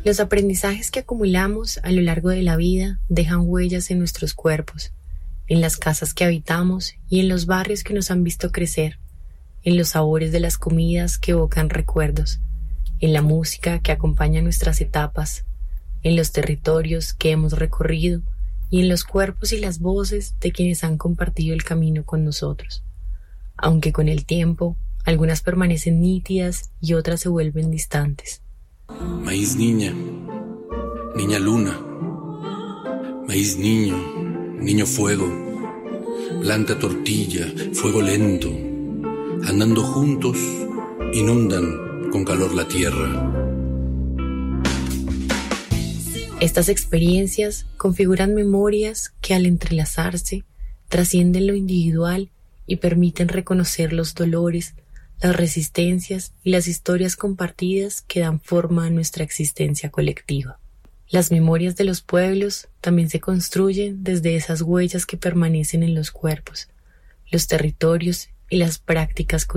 Los aprendizajes que acumulamos a lo largo de la vida dejan huellas en nuestros cuerpos, en las casas que habitamos y en los barrios que nos han visto crecer, en los sabores de las comidas que evocan recuerdos, en la música que acompaña nuestras etapas, en los territorios que hemos recorrido y en los cuerpos y las voces de quienes han compartido el camino con nosotros. Aunque con el tiempo, algunas permanecen nítidas y otras se vuelven distantes. Maíz niña, niña luna, maíz niño, niño fuego, blanca tortilla, fuego lento, andando juntos, inundan con calor la tierra. Estas experiencias configuran memorias que al entrelazarse trascienden lo individual y permiten reconocer los dolores, las resistencias y las historias compartidas que dan forma a nuestra existencia colectiva. Las memorias de los pueblos también se construyen desde esas huellas que permanecen en los cuerpos, los territorios y las prácticas